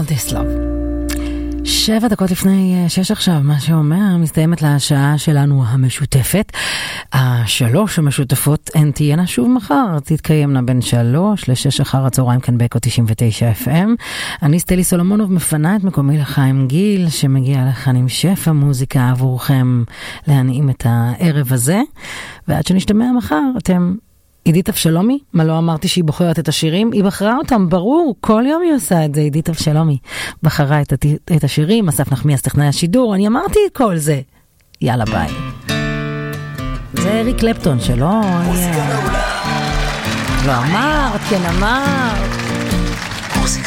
All This Love. 7 דקות לפני 6 עכשיו, מה שאומר, מסתיימת לשעה שלנו המשותפת. 3 המשותפות הן תהיינה שוב מחר, תתקיימנה בין 3 ל-6 אחר הצהריים כאן באקו 99 FM. אני סטלי סולומונוב מפנה את מקומי לחיים גיל, שמגיע לכאן עם שפע מוזיקה עבורכם להנעים את הערב הזה. ועד שנשתמע מחר, אתם... עידית אבשלומי, מה לא אמרתי שהיא בוחרת את השירים? היא בחרה אותם, ברור, כל יום היא עושה את זה. עידית אבשלומי בחרה את השירים, אסף נחמיאס טכנאי השידור, אני אמרתי את כל זה. יאללה ביי. זה אריק קלפטון שלא... לא אמרת, כן אמרת.